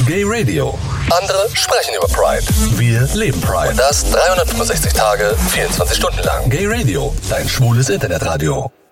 Gay Radio. Andere sprechen über Pride. Wir leben Pride. Und das 365 Tage, 24 Stunden lang. Gay Radio, dein schwules Internetradio.